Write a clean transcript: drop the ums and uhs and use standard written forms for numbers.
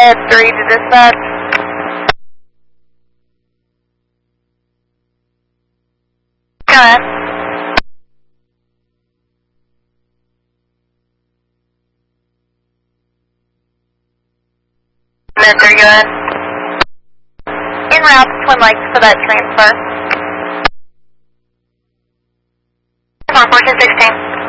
Head 3 to dispatch. Go ahead. Head 3, go ahead. En route to Twin Lakes for that transfer. 1416.